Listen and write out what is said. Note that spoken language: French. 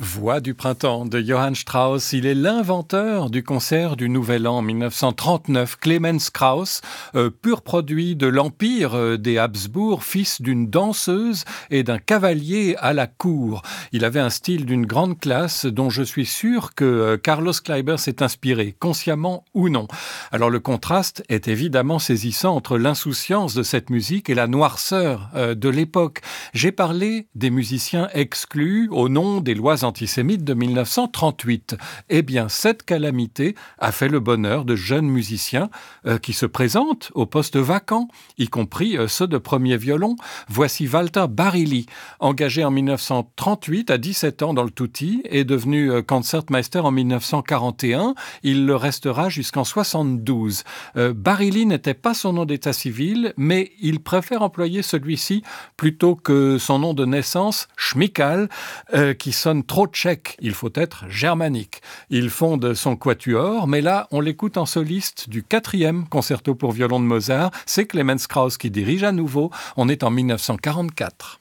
Voix du printemps de Johann Strauss. Il est l'inventeur du concert du Nouvel An 1939. Clemens Krauss, pur produit de l'empire des Habsbourg, fils d'une danseuse et d'un cavalier à la cour. Il avait un style d'une grande classe dont je suis sûr que Carlos Kleiber s'est inspiré, consciemment ou non. Alors le contraste est évidemment saisissant entre l'insouciance de cette musique et la noirceur de l'époque. J'ai parlé des musiciens exclus au nom des lois antisémites de 1938. Eh bien, cette calamité a fait le bonheur de jeunes musiciens qui se présentent aux postes vacants, y compris ceux de premier violon. Voici Walter Barilli, engagé en 1938 à 17 ans dans le Tutti, est devenu Concertmeister en 1941. Il le restera jusqu'en 72. Barilli n'était pas son nom d'état civil, mais il préfère employer celui-ci plutôt que son nom de naissance, Schmickal, qui sonne trop tchèque. Il faut être germanique. Il fonde son quatuor, mais là, on l'écoute en soliste du 4e concerto pour violon de Mozart. C'est Clemens Krauss qui dirige à nouveau. On est en 1944.